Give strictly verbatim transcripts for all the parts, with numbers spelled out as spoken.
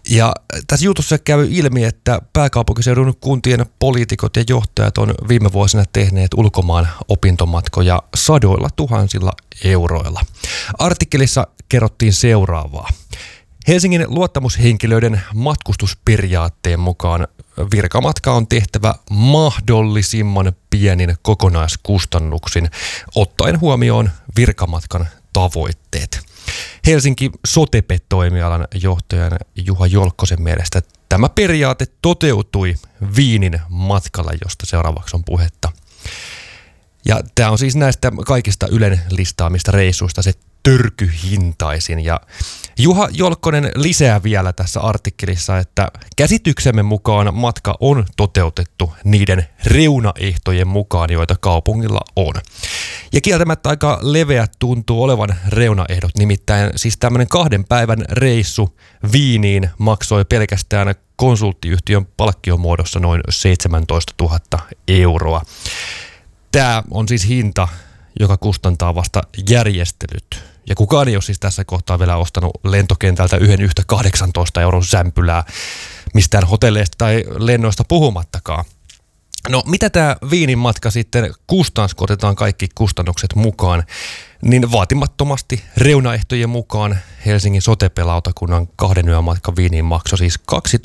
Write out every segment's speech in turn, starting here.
Ja tässä jutussa käy ilmi, että pääkaupunkiseudun kuntien poliitikot ja johtajat on viime vuosina tehneet ulkomaan opintomatkoja sadoilla tuhansilla euroilla. Artikkelissa kerrottiin seuraavaa. Helsingin luottamushenkilöiden matkustusperiaatteen mukaan virkamatka on tehtävä mahdollisimman pienin kokonaiskustannuksin, ottaen huomioon virkamatkan tavoitteet. Helsinki Sotepet-toimialan johtajan Juha Jolkkosen mielestä tämä periaate toteutui Wienin matkalla, josta seuraavaksi on puhetta. Ja tämä on siis näistä kaikista Ylen listaamista reissuista se törkyhintaisin. Ja Juha Jolkkonen lisää vielä tässä artikkelissa, että käsityksemme mukaan matka on toteutettu niiden reunaehtojen mukaan, joita kaupungilla on. Ja kieltämättä aika leveät tuntuu olevan reunaehdot, nimittäin siis tämmöinen kahden päivän reissu Wieniin maksoi pelkästään konsulttiyhtiön palkkiomuodossa noin seitsemäntoistatuhatta euroa. Tämä on siis hinta, joka kustantaa vasta järjestelyt. Ja kukaan ei ole siis tässä kohtaa vielä ostanut lentokentältä yhden yhtä kahdeksantoista euron sämpylää mistään hotelleista tai lennoista puhumattakaan. No mitä tämä Wienin matka sitten kustansi, kun otetaan kaikki kustannukset mukaan, niin vaatimattomasti reunaehtojen mukaan Helsingin Sotepelautakunnan kahden yön matka Wieniin maksoi siis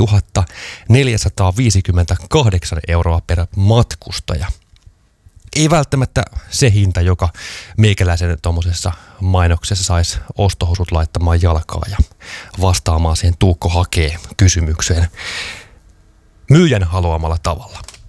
kaksituhattaneljäsataaviisikymmentäkahdeksan euroa per matkustaja. Ei välttämättä se hinta, joka meikäläisen tuommoisessa mainoksessa saisi ostohousut laittamaan jalkaa ja vastaamaan siihen Tuukko hakee kysymykseen myyjän haluamalla tavalla.